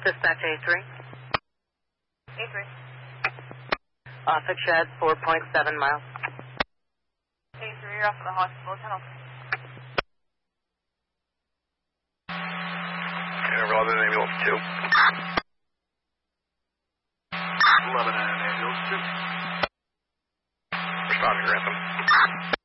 Dispatch A3. A3. Off at Shed, 4.7 miles. A3, you're off of the hospital tunnel. Relevant ambulance 2. 11 ambulance 2. Responding, Grantham.